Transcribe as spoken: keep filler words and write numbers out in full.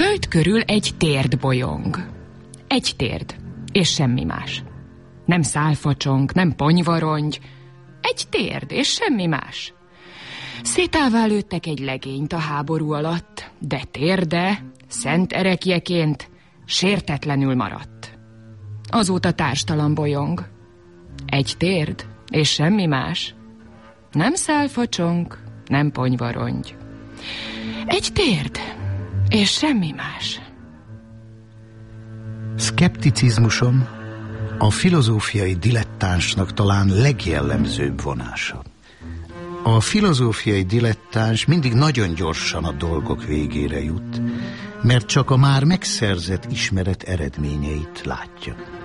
föld körül egy térd bolyong. Egy térd, és semmi más. Nem szálfacsong, nem ponyvarongy. Egy térd, és semmi más. Szétává lőttek egy legényt a háború alatt, de térde, szent erekjeként sértetlenül maradt. Azóta társtalan bolyong. Egy térd, és semmi más. Nem szálfacsong, nem ponyvarongy. Egy térd, és semmi más. Szkepticizmusom a filozófiai dilettánsnak talán legjellemzőbb vonása. A filozófiai dilettáns mindig nagyon gyorsan a dolgok végére jut, mert csak a már megszerzett ismeret eredményeit látja.